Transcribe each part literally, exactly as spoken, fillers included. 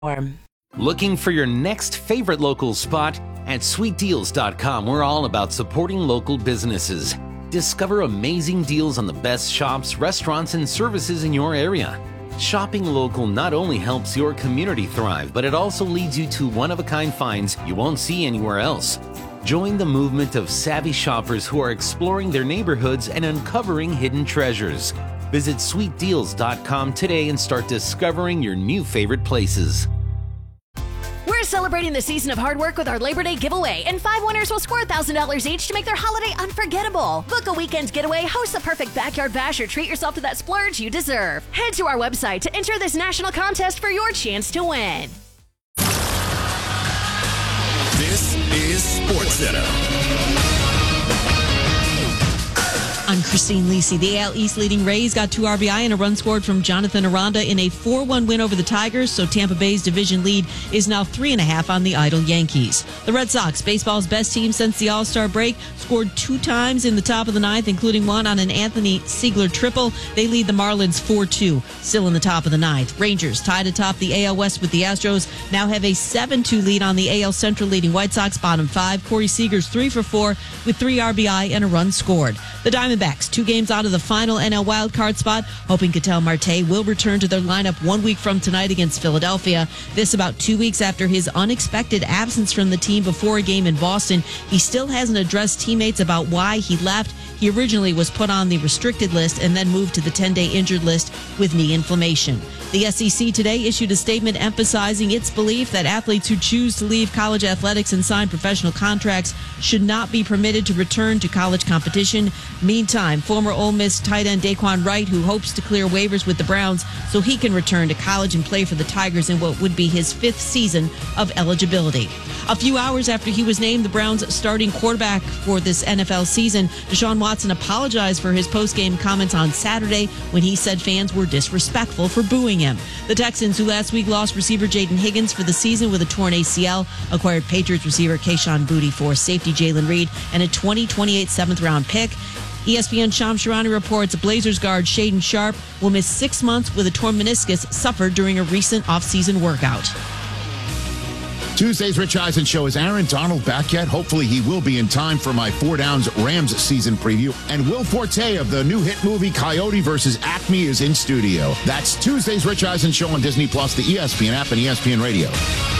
Looking for your next favorite local spot? At sweet deals dot com, we're all about supporting local businesses. Discover amazing deals on the best shops, restaurants, and services in your area. Shopping local not only helps your community thrive, but it also leads you to one-of-a-kind finds you won't see anywhere else. Join the movement of savvy shoppers who are exploring their neighborhoods and uncovering hidden treasures. Visit sweet deals dot com today and start discovering your new favorite places. We're celebrating the season of hard work with our Labor Day giveaway, and five winners will score one thousand dollars each to make their holiday unforgettable. Book a weekend getaway, host the perfect backyard bash, or treat yourself to that splurge you deserve. Head to our website to enter this national contest for your chance to win. This is SportsCenter. I'm Christine Lisi. The A L East leading Rays got two R B I and a run scored from Jonathan Aranda in a four one win over the Tigers, so Tampa Bay's division lead is now three and a half on the idle Yankees. The Red Sox, baseball's best team since the All-Star break, scored two times in the top of the ninth, including one on an Anthony Siegler triple. They lead the Marlins four two, still in the top of the ninth. Rangers, tied atop the A L West with the Astros, now have a seven two lead on the A L Central leading White Sox, bottom five. Corey Seager's three for four with three R B I and a run scored. The Diamondbacks, two games out of the final N L wildcard spot, hoping Ketel Marte will return to their lineup one week from tonight against Philadelphia. This about two weeks after his unexpected absence from the team before a game in Boston. He still hasn't addressed teammates about why he left. He originally was put on the restricted list and then moved to the ten-day injured list with knee inflammation. The S E C today issued a statement emphasizing its belief that athletes who choose to leave college athletics and sign professional contracts should not be permitted to return to college competition. Meantime, former Ole Miss tight end Daquan Wright, who hopes to clear waivers with the Browns so he can return to college and play for the Tigers in what would be his fifth season of eligibility. A few hours after he was named the Browns' starting quarterback for this N F L season, Deshaun Watson apologized for his post-game comments on Saturday when he said fans were disrespectful for booing him. The Texans, who last week lost receiver Jaden Higgins for the season with a torn A C L, acquired Patriots receiver Kayshon Boutte for safety Jalen Reed and a twenty twenty-eight seventh-round pick. E S P N Shams Charania reports Blazers guard Shaden Sharp will miss six months with a torn meniscus suffered during a recent offseason workout. Tuesday's Rich Eisen Show. Is Aaron Donald back yet? Hopefully he will be in time for my Four Downs Rams season preview. And Will Forte of the new hit movie Coyote versus Acme is in studio. That's Tuesday's Rich Eisen Show on Disney Plus, the E S P N app, and E S P N Radio.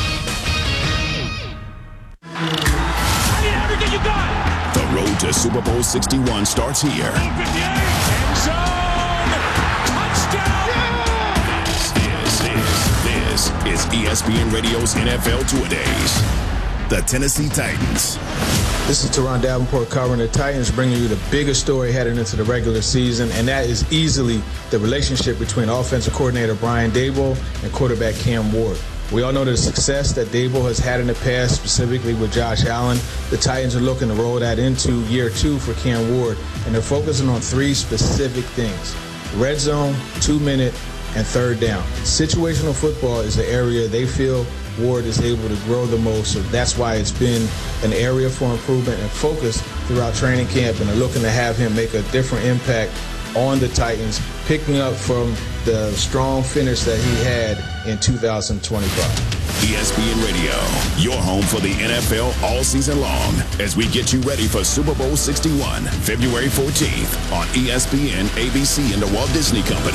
I need everything you got. The road to Super Bowl sixty-one starts here. End zone. Touchdown. Yeah! This is, this, this is E S P N Radio's N F L Two-A-Days. The Tennessee Titans. This is Teron Davenport covering the Titans, bringing you the biggest story heading into the regular season, and that is easily the relationship between offensive coordinator Brian Daboll and quarterback Cam Ward. We all know the success that Daboll has had in the past, specifically with Josh Allen. The Titans are looking to roll that into year two for Cam Ward, and they're focusing on three specific things: red zone, two-minute, and third down. Situational football is the area they feel Ward is able to grow the most, so that's why it's been an area for improvement and focus throughout training camp, and they're looking to have him make a different impact on the Titans, picking up from the strong finish that he had in two thousand twenty-five. E S P N Radio, your home for the N F L all season long, as we get you ready for Super Bowl sixty-one, February fourteenth on E S P N, A B C, and the Walt Disney Company.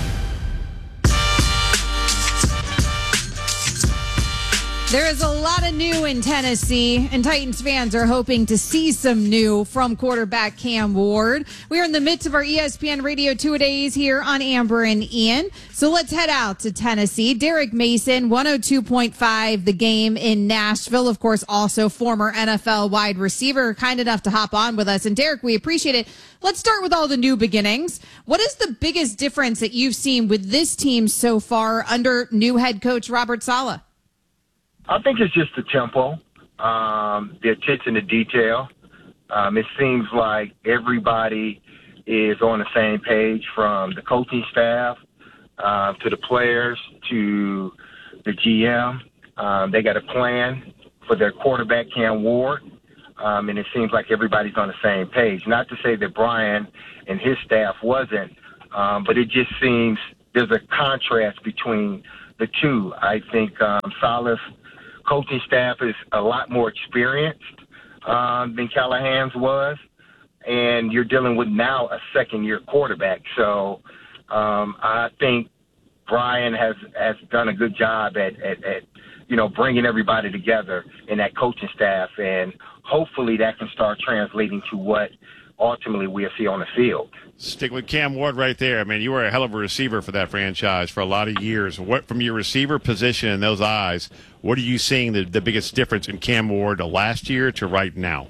There is a lot of new in Tennessee, and Titans fans are hoping to see some new from quarterback Cam Ward. We are in the midst of our E S P N Radio Two-A-Days here on Amber and Ian. So let's head out to Tennessee. Derek Mason, one oh two point five, The Game in Nashville. Of course, also former N F L wide receiver, kind enough to hop on with us. And Derek, we appreciate it. Let's start with all the new beginnings. What is the biggest difference that you've seen with this team so far under new head coach Robert Saleh? I think it's just the tempo, um, the attention to detail. Um, it seems like everybody is on the same page, from the coaching staff uh, to the players to the G M. Um, they got a plan for their quarterback, Cam Ward, um, and it seems like everybody's on the same page. Not to say that Brian and his staff wasn't, um, but it just seems there's a contrast between the two. I think um, Saleh's coaching staff is a lot more experienced um, than Callahan's was, and you're dealing with now a second-year quarterback. So um, I think Brian has, has done a good job at, at, at, you know, bringing everybody together in that coaching staff, and hopefully that can start translating to what ultimately we'll see on the field. Stick with Cam Ward right there. I mean, you were a hell of a receiver for that franchise for a lot of years. What, from your receiver position in those eyes, what are you seeing the, the biggest difference in Cam Ward last year to right now?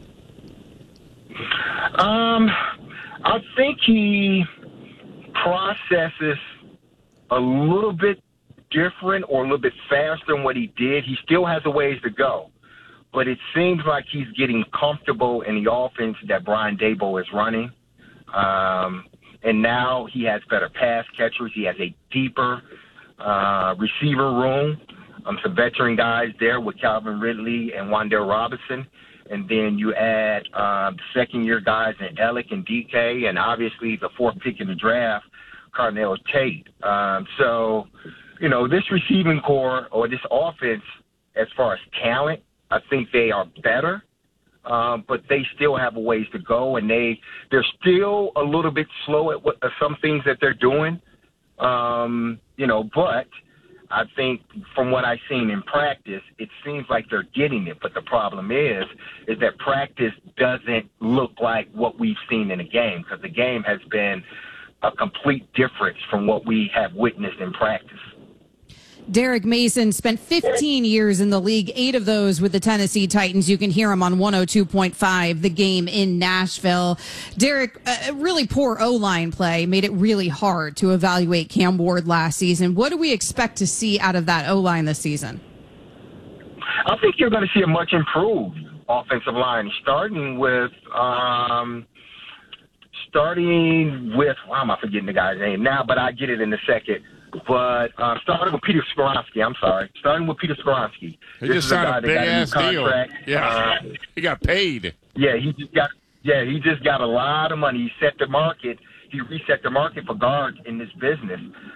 Um, I think he processes a little bit different or a little bit faster than what he did. He still has a ways to go, but it seems like he's getting comfortable in the offense that Brian Daboll is running. Um, and now he has better pass catchers. He has a deeper uh, receiver room. Um, some veteran guys there with Calvin Ridley and Wan'Dale Robinson. And then you add uh, second-year guys in Ellick and D K, and obviously the fourth pick in the draft, Carnell Tate. Um, so, you know, this receiving core or this offense, as far as talent, I think they are better. Um, but they still have a ways to go, and they, they're still a little bit slow at what, uh, some things that they're doing. Um, you know, but I think from what I've seen in practice, it seems like they're getting it. But the problem is, is that practice doesn't look like what we've seen in a game, because the game has been a complete difference from what we have witnessed in practice. Derek Mason spent fifteen years in the league, eight of those with the Tennessee Titans. You can hear him on one oh two point five, The Game in Nashville. Derek, uh, really poor O-line play made it really hard to evaluate Cam Ward last season. What do we expect to see out of that O-line this season? I think you're going to see a much improved offensive line, starting with um, starting with, why am I forgetting the guy's name now, but I get it in a second. But uh, starting with Peter Skoronski, I'm sorry. Starting with Peter Skoronski. He just signed a big-ass deal. Yeah, uh, he got paid. Yeah, he just got yeah he just got a lot of money. He set the market. He reset the market for guards in this business.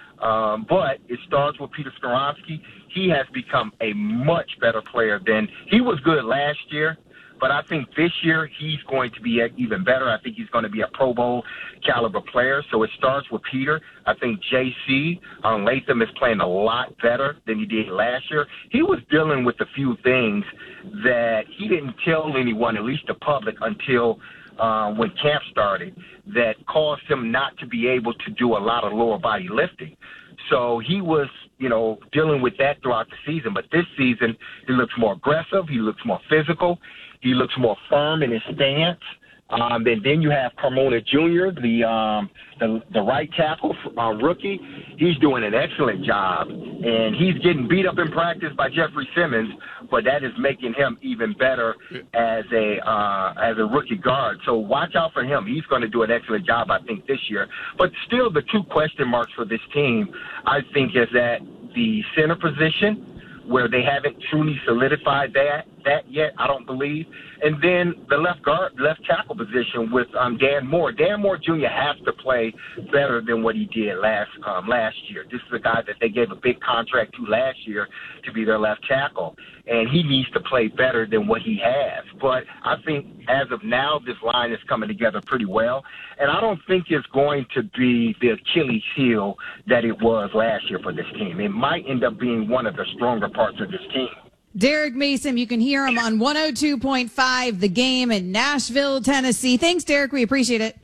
Um, but it starts with Peter Skoronski. He has become a much better player than he was good last year. But I think this year he's going to be even better. I think he's going to be a Pro Bowl caliber player. So it starts with Peter. I think J C um, Latham is playing a lot better than he did last year. He was dealing with a few things that he didn't tell anyone, at least the public, until uh, when camp started, that caused him not to be able to do a lot of lower body lifting. So he was, you know, dealing with that throughout the season. But this season, he looks more aggressive. He looks more physical. He looks more firm in his stance. Um, and then you have Carmona Junior, the um, the, the right tackle uh, rookie. He's doing an excellent job, and he's getting beat up in practice by Jeffrey Simmons, but that is making him even better as a uh, as a rookie guard. So watch out for him. He's going to do an excellent job, I think, this year. But still, the two question marks for this team, I think, is at the center position, where they haven't truly solidified that that yet, I don't believe. And then the left guard, left tackle position with um, Dan Moore. Dan Moore Junior has to play better than what he did last um, last year. This is a guy that they gave a big contract to last year to be their left tackle, and he needs to play better than what he has. But I think as of now, this line is coming together pretty well, and I don't think it's going to be the Achilles heel that it was last year for this team. It might end up being one of the stronger parts of this team. Derek Mason, you can hear him on one oh two point five, The Game in Nashville, Tennessee. Thanks, Derek. We appreciate it.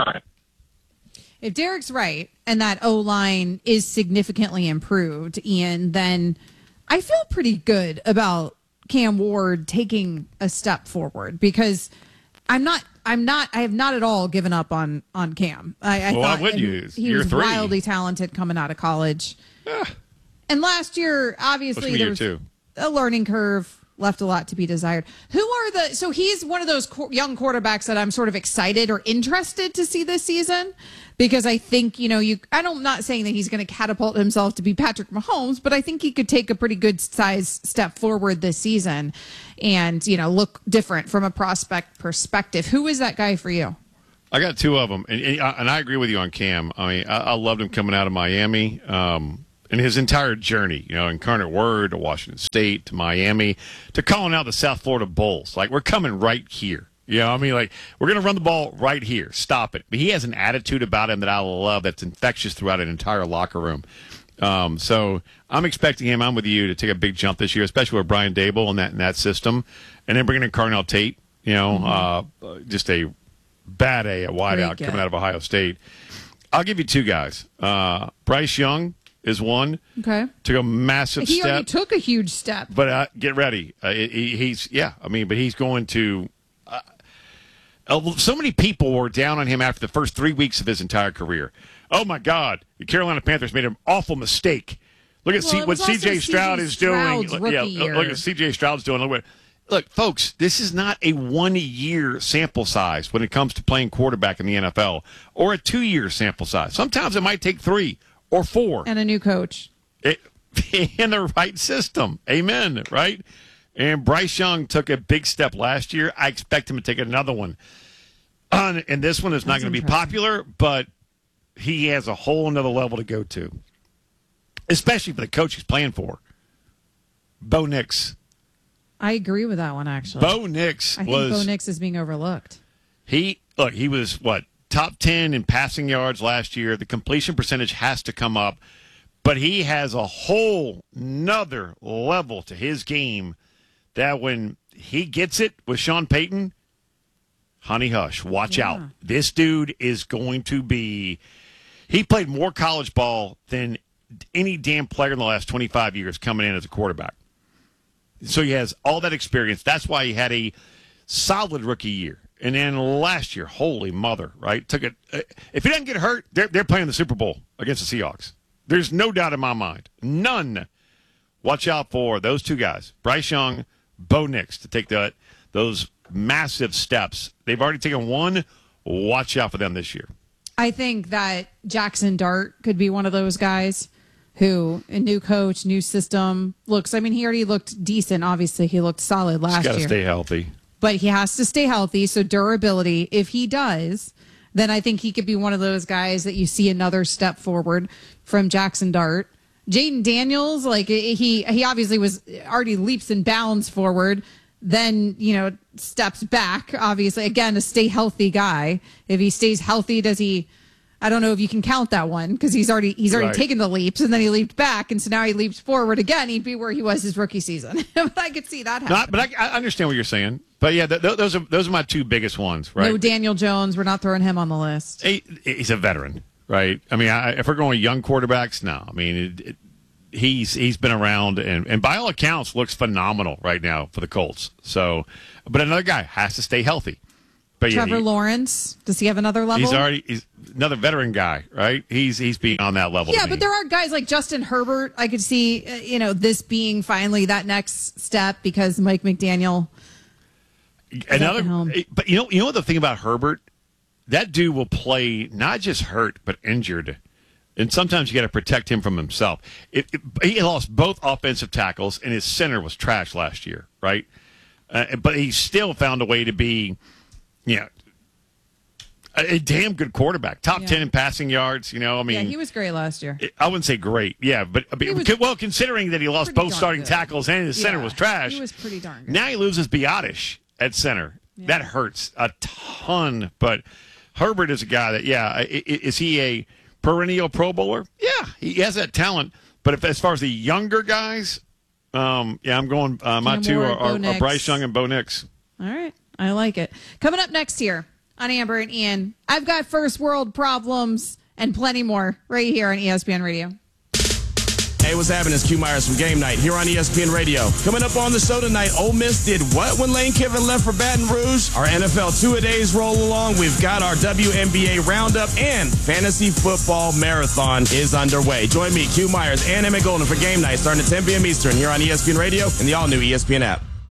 If Derek's right and that O-line is significantly improved, Ian, then I feel pretty good about Cam Ward taking a step forward, because I'm not, I'm not, I have not at all given up on, on Cam. I, I well, thought why would you? He Year was three. wildly talented coming out of college. Yeah. And last year, obviously, there was two. a learning curve, left a lot to be desired. Who are the, so he's one of those co- young quarterbacks that I'm sort of excited or interested to see this season, because I think, you know, you, I don't, I'm not saying that he's going to catapult himself to be Patrick Mahomes, but I think he could take a pretty good size step forward this season and, you know, look different from a prospect perspective. Who is that guy for you? I got two of them, and, and I agree with you on Cam. I mean, I, I loved him coming out of Miami. Um, in his entire journey, you know, Incarnate Word to Washington State to Miami to calling out the South Florida Bulls. Like, we're coming right here. You know, I mean, like, we're going to run the ball right here. Stop it. But he has an attitude about him that I love that's infectious throughout an entire locker room. Um, so I'm expecting him, I'm with you, to take a big jump this year, especially with Brian Dable and that, in that system. And then bringing in Carnell Tate, you know, mm-hmm. uh, just a bad A, a wideout coming out of Ohio State. I'll give you two guys. Uh, Bryce Young is one. Okay. Took a massive he step. He already took a huge step. But uh, get ready. Uh, he, he's, yeah, I mean, but he's going to. Uh, so many people were down on him after the first three weeks of his entire career. Oh, my God. The Carolina Panthers made an awful mistake. Look at well, C- what C J Stroud is doing. Yeah, year. Look at C J Stroud's doing. Look, look, folks, this is not a one-year sample size when it comes to playing quarterback in the N F L, or a two-year sample size. Sometimes it might take three or four. And a new coach. It, in the right system. Amen, right? And Bryce Young took a big step last year. I expect him to take another one. Uh, and this one is not going to be popular, but he has a whole another level to go to, especially for the coach he's playing for, Bo Nix. I agree with that one, actually. Bo Nix I think was, Bo Nix is being overlooked. He look, he was what top ten in passing yards last year. The completion percentage has to come up, but he has a whole nother level to his game that when he gets it with Sean Payton, honey hush, watch yeah. out. This dude is going to be. He played more college ball than any damn player in the last twenty-five years coming in as a quarterback. So he has all that experience. That's why he had a solid rookie year. And then last year, holy mother, right? Took it. If he doesn't get hurt, they're, they're playing the Super Bowl against the Seahawks. There's no doubt in my mind. None. Watch out for those two guys, Bryce Young, Bo Nix, to take that those massive steps. They've already taken one. Watch out for them this year. I think that Jackson Dart could be one of those guys who, a new coach, new system, looks, I mean, he already looked decent. Obviously, he looked solid last He's year. Got to stay healthy. But he has to stay healthy, so durability. If he does, then I think he could be one of those guys that you see another step forward from Jackson Dart. Jaden Daniels, like he he obviously was already leaps and bounds forward, then, you know, steps back, obviously. Again, a stay healthy guy. If he stays healthy, does he... I don't know if you can count that one because he's already he's already right. taken the leaps and then he leaped back and so now he leaps forward again. He'd be where he was his rookie season. But I could see that happen. Not, but I, I understand what you're saying. But yeah, th- th- those are those are my two biggest ones, right? No Daniel Jones. We're not throwing him on the list. He, he's a veteran, right? I mean, I, if we're going young quarterbacks, no. I mean, it, it, he's he's been around and, and by all accounts looks phenomenal right now for the Colts. So, but another guy has to stay healthy. But Trevor yeah, he, Lawrence, does he have another level? He's already he's another veteran guy, right? He's he's beyond that level. Yeah, but there are guys like Justin Herbert. I could see, uh, you know, this being finally that next step because Mike McDaniel. Another, but you know, you know what the thing about Herbert, that dude will play not just hurt but injured, and sometimes you got to protect him from himself. It, it, he lost both offensive tackles, and his center was trash last year, right? Uh, but he still found a way to be. Yeah, a, a damn good quarterback. Top yeah. ten in passing yards. You know, I mean, yeah, he was great last year. I wouldn't say great. Yeah, but I mean, well, considering that he lost both starting good. tackles and his center yeah, was trash, he was pretty darn good. Now he loses Biotish at center. Yeah. That hurts a ton. But Herbert is a guy that, yeah, is he a perennial Pro Bowler? Yeah, he has that talent. But if as far as the younger guys, um, yeah, I'm going. Uh, my Cam two Ward, are, are, Bo are Bryce Young and Bo Nix. All right. I like it. Coming up next here on Amber and Ian, I've got first world problems and plenty more right here on E S P N Radio. Hey, what's happening? It's Q Myers from Game Night here on E S P N Radio. Coming up on the show tonight, Ole Miss did what when Lane Kiffin left for Baton Rouge? Our N F L two-a-days roll along. We've got our W N B A roundup and fantasy football marathon is underway. Join me, Q Myers, and Emmett Golden for Game Night starting at ten p.m. Eastern here on E S P N Radio and the all-new E S P N app.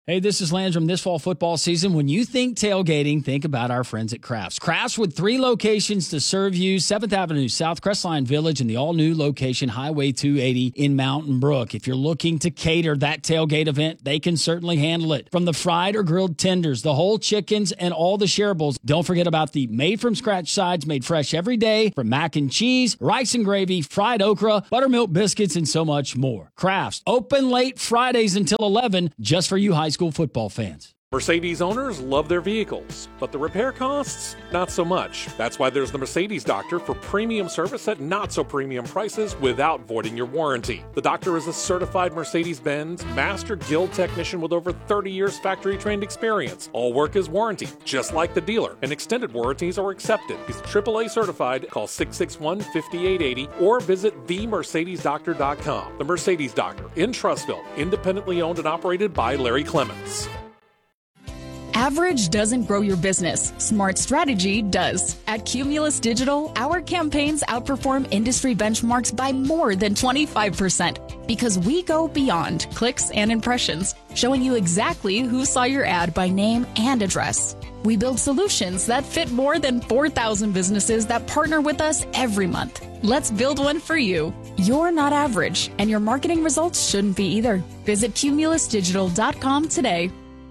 Hey, this is Landrum. This fall football season, when you think tailgating, think about our friends at Crafts. Crafts with three locations to serve you, seventh Avenue South, Crestline Village, and the all-new location, Highway two eighty in Mountain Brook. If you're looking to cater that tailgate event, they can certainly handle it. From the fried or grilled tenders, the whole chickens, and all the shareables, don't forget about the made-from-scratch sides made fresh every day from mac and cheese, rice and gravy, fried okra, buttermilk biscuits, and so much more. Crafts, open late Fridays until eleven, just for you high school football fans. Mercedes owners love their vehicles, but the repair costs, not so much. That's why there's the Mercedes Doctor for premium service at not so premium prices without voiding your warranty. The Doctor is a certified Mercedes-Benz Master Guild technician with over thirty years factory trained experience. All work is warranty, just like the dealer, and extended warranties are accepted. He's triple A certified. Call six six one, five eight eight zero or visit the mercedes doctor dot com. The Mercedes Doctor in Trussville, independently owned and operated by Larry Clements. Average doesn't grow your business. Smart strategy does. At Cumulus Digital, our campaigns outperform industry benchmarks by more than twenty-five percent because we go beyond clicks and impressions, showing you exactly who saw your ad by name and address. We build solutions that fit more than four thousand businesses that partner with us every month. Let's build one for you. You're not average, and your marketing results shouldn't be either. Visit cumulus digital dot com today.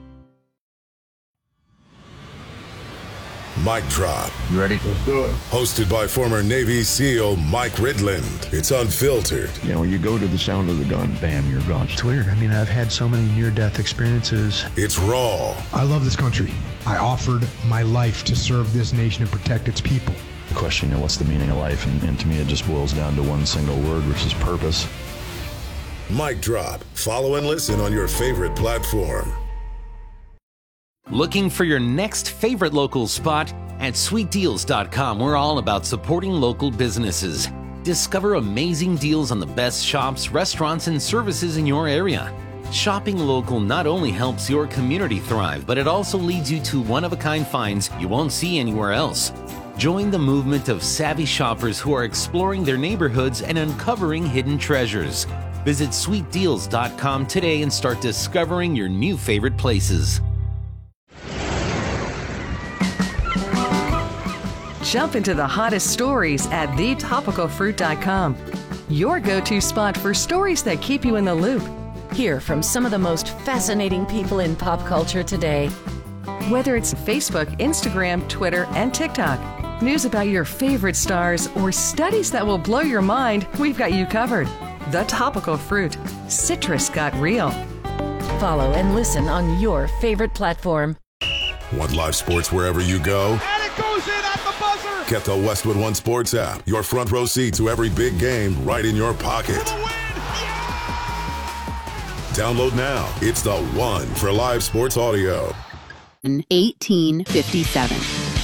Mic Drop. You ready? Let's do it. Hosted by former Navy SEAL Mike Ridland. It's unfiltered. You know, when you go to the sound of the gun, bam, you're gone. It's weird. I mean, I've had so many near-death experiences. It's raw. I love this country. I offered my life to serve this nation and protect its people. The question, you know, what's the meaning of life? And, and to me, it just boils down to one single word, which is purpose. Mic Drop. Follow and listen on your favorite platform. Looking for your next favorite local spot? At sweet deals dot com, we're all about supporting local businesses. Discover amazing deals on the best shops, restaurants, and services in your area. Shopping local not only helps your community thrive, but it also leads you to one-of-a-kind finds you won't see anywhere else. Join the movement of savvy shoppers who are exploring their neighborhoods and uncovering hidden treasures. Visit sweet deals dot com today and start discovering your new favorite places. Jump into the hottest stories at the topical fruit dot com. Your go-to spot for stories that keep you in the loop. Hear from some of the most fascinating people in pop culture today. Whether it's Facebook, Instagram, Twitter, and TikTok, news about your favorite stars, or studies that will blow your mind, we've got you covered. The Topical Fruit. Citrus got real. Follow and listen on your favorite platform. Want live sports wherever you go? And it goes in at the buzzer! Get the Westwood One Sports app. Your front row seat to every big game right in your pocket. Download now. It's the one for live sports audio. eighteen fifty-seven.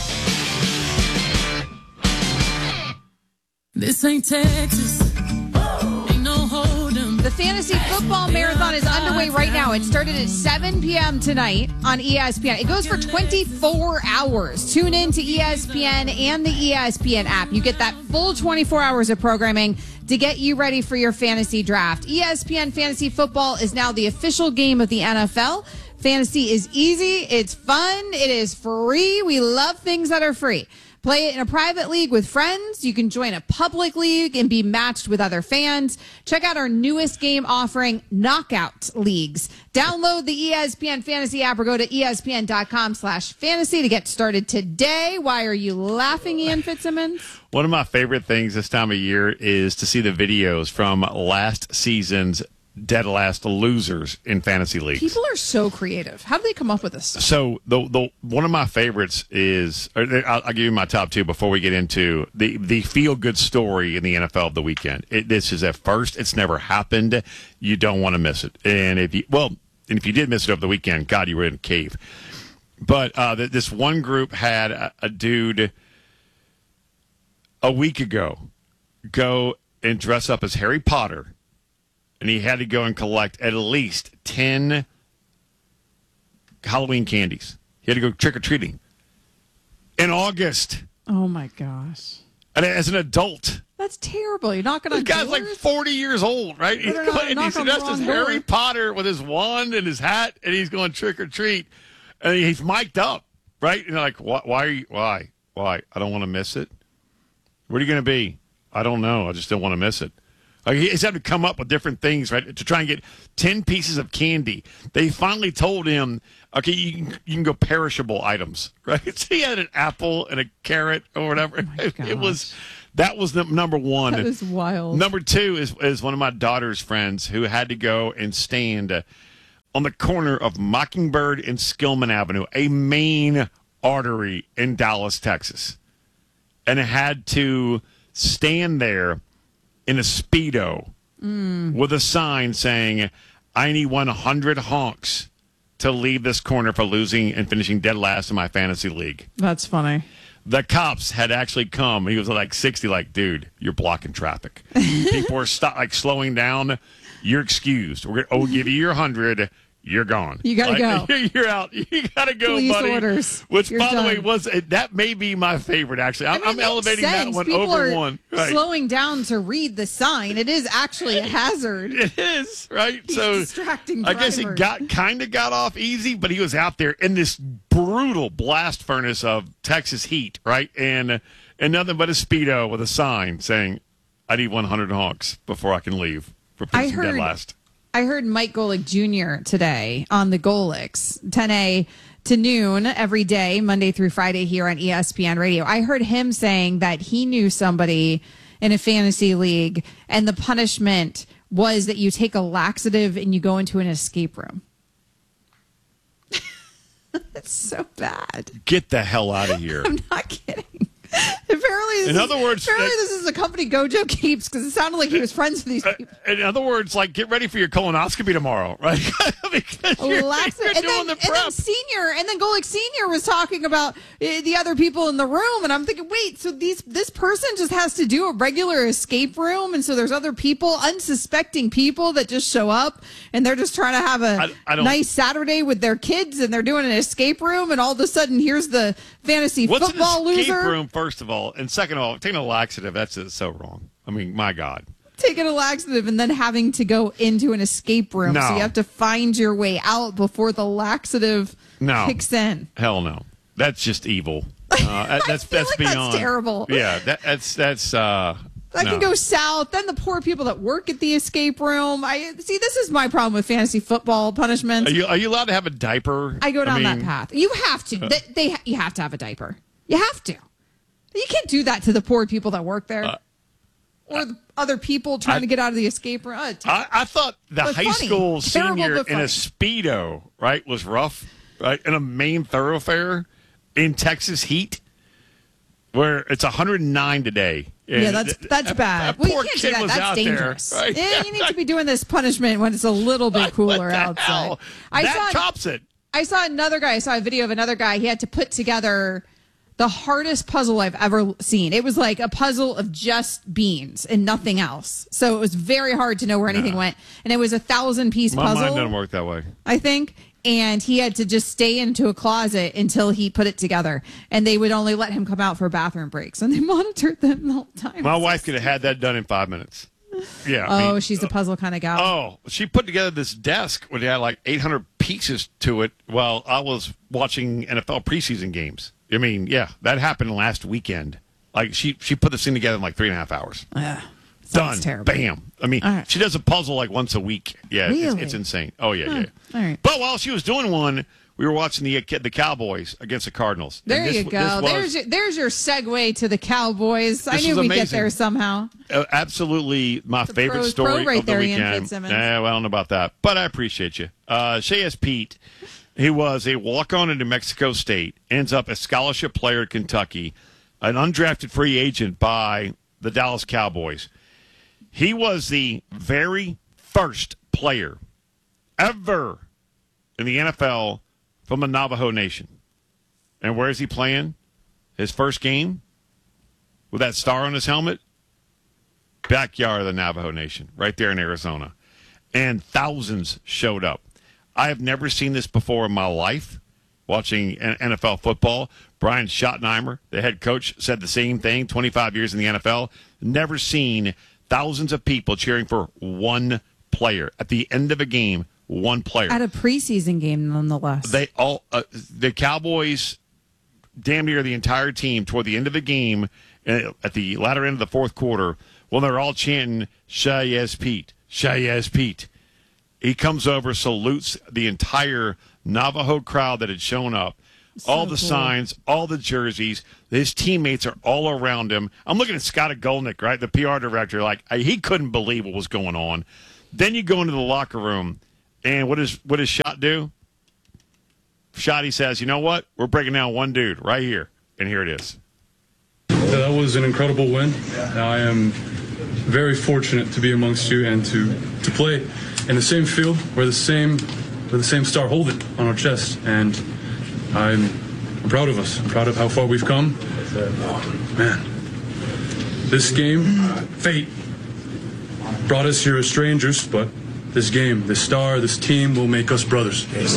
This ain't Texas. Ain't no hold'em. The Fantasy Football Marathon is underway right now. It started at seven p.m. tonight on E S P N. It goes for twenty-four hours. Tune in to E S P N and the E S P N app. You get that full twenty-four hours of programming to get you ready for your fantasy draft. E S P N Fantasy Football is now the official game of the N F L. Fantasy is easy. It's fun. It is free. We love things that are free. Play it in a private league with friends. You can join a public league and be matched with other fans. Check out our newest game offering, Knockout Leagues. Download the E S P N Fantasy app or go to E S P N dot com slash fantasy to get started today. Why are you laughing, Ian Fitzsimmons? One of my favorite things this time of year is to see the videos from last season's dead last losers in fantasy leagues. People are so creative. How do they come up with this stuff? So the the one of my favorites is or I'll, I'll give you my top two before we get into the the feel good story in the N F L of the weekend. It, this is at first. It's never happened. You don't want to miss it. And if you well, and if you did miss it over the weekend, God, you were in a cave. But uh, this one group had a, a dude a week ago go and dress up as Harry Potter. And he had to go and collect at least ten Halloween candies. He had to go trick-or-treating in August. Oh, my gosh. And as an adult. That's terrible. You're knocking on The guy's doors? like forty years old, right? He's, They're not and he's knocking dressed on as the Harry door. Potter with his wand and his hat, and he's going trick or treat, and he's mic'd up, right? And they're like, why? Why? Are you, why? Why? I don't want to miss it. What are you going to be? I don't know. I just don't want to miss it. Like, he's had to come up with different things, right, to try and get ten pieces of candy. They finally told him, okay, you can, you can go perishable items, right? So he had an apple and a carrot or whatever. Oh it, it was that was the number one. That is wild. Number two is is one of my daughter's friends who had to go and stand uh, on the corner of Mockingbird and Skillman Avenue, a main artery in Dallas, Texas, and had to stand there in a Speedo Mm. with a sign saying, I need one hundred honks to leave this corner for losing and finishing dead last in my fantasy league. That's funny. The cops had actually come. He was like sixty, like, dude, you're blocking traffic. People are stop, like slowing down. You're excused. We're gonna oh, give you your one hundred. You're gone. You gotta Like, go. You're out. You gotta go, Police buddy. orders. Which, You're by the way, done. was that may be my favorite. Actually, I'm, I mean, I'm it makes elevating that sense. one People over are one. Right. slowing down to read the sign. It is actually a hazard. It is, right? He's so distracting I guess it drivers. got kind of got off easy, but he was out there in this brutal blast furnace of Texas heat, right? And and nothing but a Speedo with a sign saying, I need one hundred honks before I can leave for I finishing dead heard- last. I heard Mike Golick Junior today on the Golics, ten a to noon every day, Monday through Friday here on E S P N Radio. I heard him saying that he knew somebody in a fantasy league, and the punishment was that you take a laxative and you go into an escape room. That's so bad. Get the hell out of here. I'm not kidding. Apparently, this In is, other words, apparently uh, this is the company Gojo keeps because it sounded like he was friends with these Uh, people. in other words, like, get ready for your colonoscopy tomorrow, right? because you're, Laxative. you're and, doing then, the and prep. then senior, and then Golick Senior was talking about uh, the other people in the room, and I'm thinking, wait, so these this person just has to do a regular escape room, and so there's other people, unsuspecting people that just show up, and they're just trying to have a I- I don't- nice Saturday with their kids, and they're doing an escape room, and all of a sudden, here's the fantasy What's football an escape loser room, first of all? And second of all, taking a laxative, that's uh, so wrong. I mean, my God. taking a laxative and then having to go into an escape room, No. so you have to find your way out before the laxative No. kicks in. Hell no. That's just evil. Uh, that- that's that's like that's beyond terrible. Yeah, that, that's that's uh That no. can go south. Then the poor people that work at the escape room. I see. This is my problem with fantasy football punishments. Are you are you allowed to have a diaper? I go down mean, that path. You have to. Uh, they, they you have to have a diaper. You have to. You can't do that to the poor people that work there, Uh, or the other people trying I- to get out of the escape room. Uh, I, I thought the But high funny. school Terrible, senior but in a funny. Speedo, right, was rough, right, in a main thoroughfare in Texas heat, where it's one hundred nine today. Yeah, And that's th- that's that- bad. that Well, you poor can't do kid that. was That's out there, dangerous. right? Yeah, you need to be doing this punishment when it's a little bit cooler the outside. hell? I That saw tops it. I saw another guy. I saw a video of another guy. He had to put together the hardest puzzle I've ever seen. It was like a puzzle of just beans and nothing else. So it was very hard to know where anything Yeah. went. And it was a thousand piece My mind puzzle, doesn't work that way. I think. And he had to just stay into a closet until he put it together. And they would only let him come out for bathroom breaks. And they monitored them the whole time. My wife could have had that done in five minutes. Yeah. I Oh, mean, she's a puzzle kind of gal. Oh, she put together this desk which had like eight hundred pieces to it while I was watching N F L preseason games. I mean, yeah, that happened last weekend. Like she she put this thing together in like three and a half hours. Yeah. Done. terrible. Bam. I mean, All right. she does a puzzle like once a week. Yeah, it's, Really? it's insane. Oh yeah, Hmm. yeah. All right. But while she was doing one, we were watching the the Cowboys against the Cardinals. And There this- you this go. was- There's your, there's your segue to the Cowboys. I This knew was we'd get amazing. there somehow. Uh, absolutely my The favorite pro- story pro right of the there, Ian weekend. Fitzsimmons. Eh, well, I don't know about that, but I appreciate you. Uh, Shayes Pete, he was a walk-on in New Mexico State, ends up a scholarship player at Kentucky, an undrafted free agent by the Dallas Cowboys. He was the very first player ever in the N F L from the Navajo Nation. And where is he playing? His first game? With that star on his helmet? Backyard of the Navajo Nation, right there in Arizona. And thousands showed up. I have never seen this before in my life, watching N F L football. Brian Schottenheimer, the head coach, said the same thing, twenty-five years in the N F L. never seen thousands of people cheering for one player. At the end of a game, one player. At a preseason game, nonetheless. They all uh, the Cowboys, damn near the entire team, toward the end of the game, uh, at the latter end of the fourth quarter, well, they're all chanting, Shayez Pete, Shayez Pete. He comes over, salutes the entire Navajo crowd that had shown up. So all the cool. signs, all the jerseys. His teammates are all around him. I'm looking at Scott Golnick, right, the P R director, like he couldn't believe what was going on. Then you go into the locker room, and what does what does Schott do? Schott, he says, you know what? We're breaking down one dude right here, and here it is. Yeah, that was an incredible win. I am very fortunate to be amongst you and to, to play in the same field where the same where the same star hold it on our chest, and I'm, I'm proud of us. I'm proud of how far we've come. Man, this game, fate, brought us here as strangers, but this game, this star, this team will make us brothers. Yes,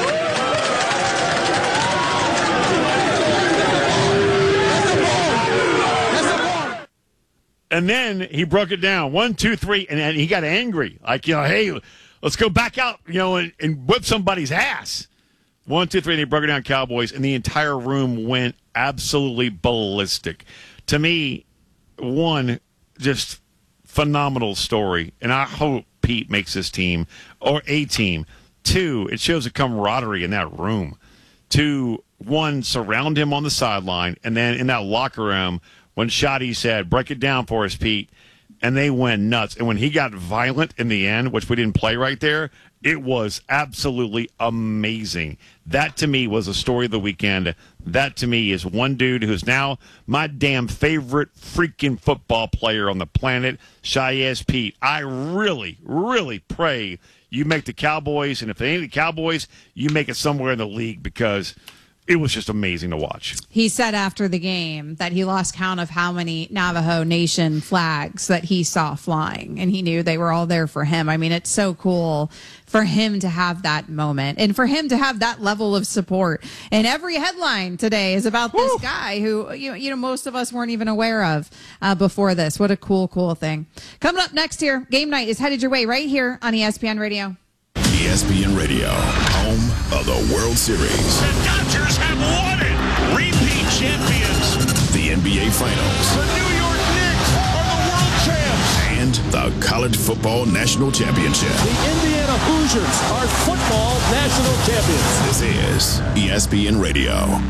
and then he broke it down. One, two, three, and then he got angry. Like, you know, hey, let's go back out, you know, and, and whip somebody's ass. One, two, three, and he broke it down, Cowboys, and the entire room went absolutely ballistic. To me, one, just phenomenal story, and I hope Pete makes this team, or a team. Two, it shows a camaraderie in that room. Two, one, surround him on the sideline, and then in that locker room, when Shotty said, break it down for us, Pete, and they went nuts. And when he got violent in the end, which we didn't play right there, it was absolutely amazing. That, to me, was a story of the weekend. That, to me, is one dude who's now my damn favorite freaking football player on the planet, Shayez Pete. I really, really pray you make the Cowboys, and if they ain't the Cowboys, you make it somewhere in the league, because it was just amazing to watch. He said after the game that he lost count of how many Navajo Nation flags that he saw flying, and he knew they were all there for him. I mean, it's so cool for him to have that moment and for him to have that level of support. And every headline today is about this Woo! guy who, you know, you know, most of us weren't even aware of uh, before this. What a cool, cool thing. Coming up next here, game night is headed your way right here on E S P N Radio. E S P N Radio, home of the World Series. The Dodgers have won it. Repeat champions. The N B A Finals. The New York Knicks are the world champs. And the College Football National Championship. The Indiana Hoosiers are football national champions. This is E S P N Radio.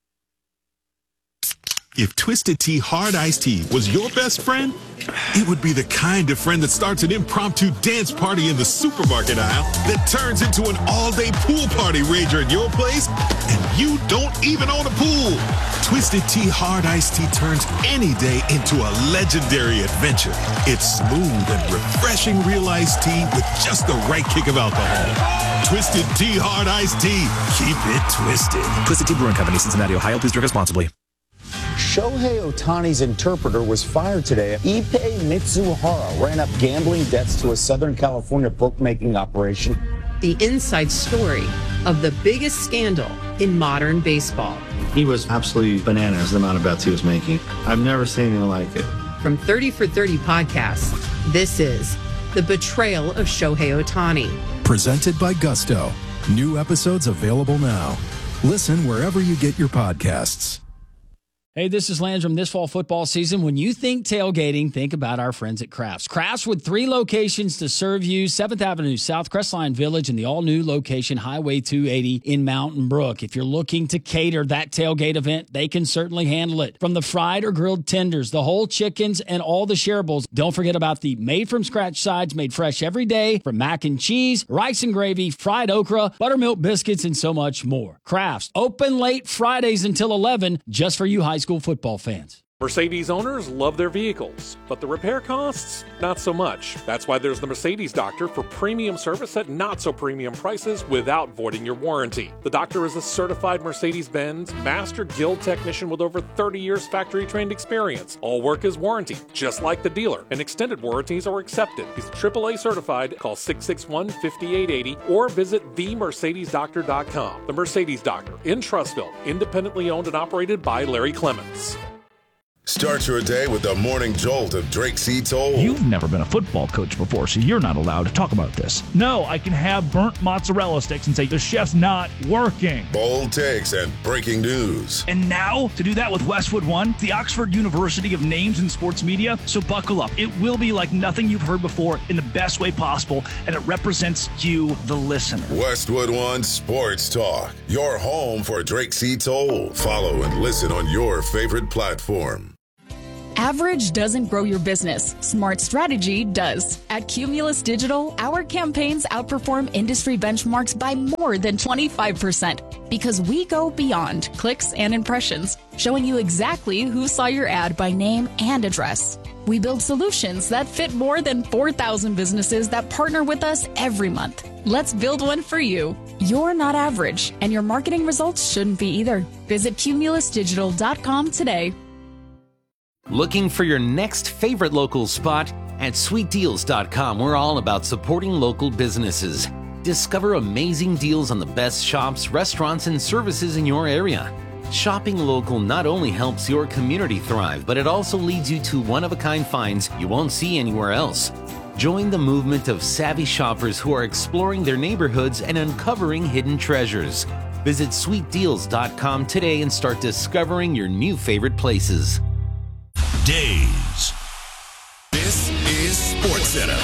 If Twisted Tea Hard Iced Tea was your best friend, it would be the kind of friend that starts an impromptu dance party in the supermarket aisle that turns into an all-day pool party rager at your place, and you don't even own a pool. Twisted Tea Hard Iced Tea turns any day into a legendary adventure. It's smooth and refreshing real iced tea with just the right kick of alcohol. Twisted Tea Hard Iced Tea. Keep it twisted. Twisted Tea Brewing Company, Cincinnati, Ohio. Please drink responsibly. Shohei Ohtani's interpreter was fired today. Ippei Mitsuhara ran up gambling debts to a Southern California bookmaking operation. The inside story of the biggest scandal in modern baseball. He was absolutely bananas, the amount of bets he was making. I've never seen anything like it. From thirty for thirty podcasts, this is The Betrayal of Shohei Ohtani. Presented by Gusto. New episodes available now. Listen wherever you get your podcasts. Hey, this is Landrum. This fall football season, when you think tailgating, think about our friends at Crafts. Crafts with three locations to serve you, seventh Avenue South, Crestline Village, and the all-new location, Highway two eighty in Mountain Brook. If you're looking to cater that tailgate event, they can certainly handle it. From the fried or grilled tenders, the whole chickens, and all the shareables, don't forget about the made-from-scratch sides made fresh every day, from mac and cheese, rice and gravy, fried okra, buttermilk biscuits, and so much more. Crafts, open late Fridays until eleven, just for you high school football fans. Mercedes owners love their vehicles, but the repair costs, not so much. That's why there's the Mercedes Doctor for premium service at not so premium prices without voiding your warranty. The Doctor is a certified Mercedes-Benz Master Guild technician with over thirty years factory-trained experience. All work is warranty, just like the dealer, and extended warranties are accepted. He's triple A certified. Call six six one, five eight eight zero or visit the mercedes doctor dot com. The Mercedes Doctor in Trussville, independently owned and operated by Larry Clements. Start your day with the morning jolt of Drake C. Toll. You've never been a football coach before, so you're not allowed to talk about this. No, I can have burnt mozzarella sticks and say the chef's not working. Bold takes and breaking news. And now, to do that with Westwood One, the Oxford University of names in sports media, so buckle up. It will be like nothing you've heard before in the best way possible, and it represents you, the listener. Westwood One Sports Talk, your home for Drake C. Toll. Follow and listen on your favorite platform. Average doesn't grow your business. Smart strategy does. At Cumulus Digital, our campaigns outperform industry benchmarks by more than twenty-five percent because we go beyond clicks and impressions, showing you exactly who saw your ad by name and address. We build solutions that fit more than four thousand businesses that partner with us every month. Let's build one for you. You're not average, and your marketing results shouldn't be either. Visit cumulus digital dot com today. Looking for your next favorite local spot? At sweet deals dot com, we're all about supporting local businesses. Discover amazing deals on the best shops, restaurants, and services in your area. Shopping local not only helps your community thrive, but it also leads you to one-of-a-kind finds you won't see anywhere else. Join the movement of savvy shoppers who are exploring their neighborhoods and uncovering hidden treasures. Visit sweet deals dot com today and start discovering your new favorite places. Days. This is SportsCenter.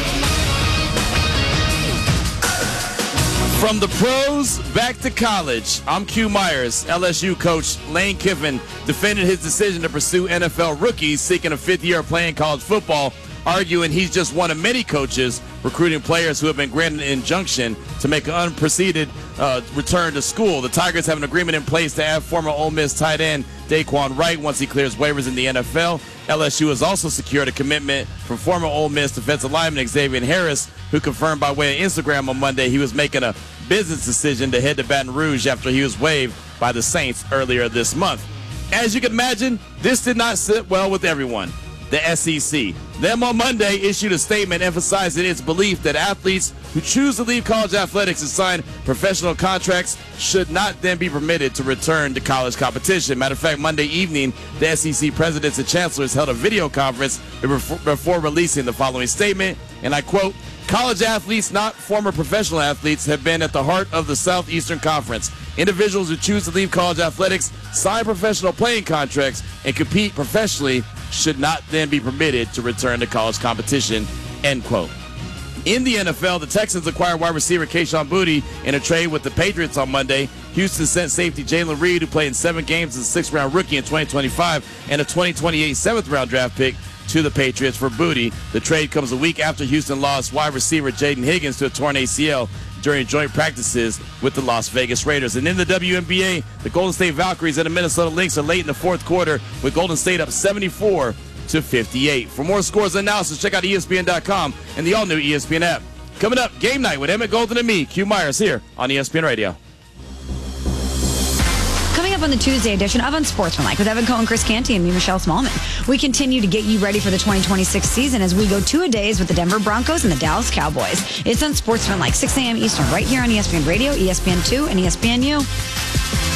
From the pros back to college, I'm Q Myers. L S U coach Lane Kiffin defended his decision to pursue N F L rookies seeking a fifth year of playing college football, arguing he's just one of many coaches recruiting players who have been granted an injunction to make an unpreceded uh, return to school. The Tigers have an agreement in place to add former Ole Miss tight end Daquan Wright once he clears waivers in the N F L. L S U has also secured a commitment from former Ole Miss defensive lineman Xavier Harris, who confirmed by way of Instagram on Monday he was making a business decision to head to Baton Rouge after he was waived by the Saints earlier this month. As you can imagine, this did not sit well with everyone. The S E C. Them on Monday issued a statement emphasizing its belief that athletes who choose to leave college athletics and sign professional contracts should not then be permitted to return to college competition. Matter of fact, Monday evening, the S E C presidents and chancellors held a video conference before releasing the following statement, and I quote, "College athletes, not former professional athletes, have been at the heart of the Southeastern Conference. Individuals who choose to leave college athletics, sign professional playing contracts, and compete professionally should not then be permitted to return to college competition," end quote. In the N F L, the Texans acquired wide receiver Kayshon Boutte in a trade with the Patriots on Monday. Houston sent safety Jalen Reed, who played in seven games as a sixth-round rookie in twenty twenty-five, and a twenty twenty-eight seventh-round draft pick to the Patriots for Boutte. The trade comes a week after Houston lost wide receiver Jaden Higgins to a torn A C L during joint practices with the Las Vegas Raiders. And in the W N B A, the Golden State Valkyries and the Minnesota Lynx are late in the fourth quarter, with Golden State up seventy-four to fifty-eight. For more scores and analysis, check out E S P N dot com and the all-new E S P N app. Coming up, Game Night with Emmett Golden and me, Q Myers, here on E S P N Radio. Coming up on the Tuesday edition of Unsportsmanlike with Evan Cohen, Chris Canty, and me, Michelle Smallman. We continue to get you ready for the twenty twenty-six season as we go two-a-days with the Denver Broncos and the Dallas Cowboys. It's Unsportsmanlike, six a.m. Eastern, right here on E S P N Radio, E S P N two, and E S P N U.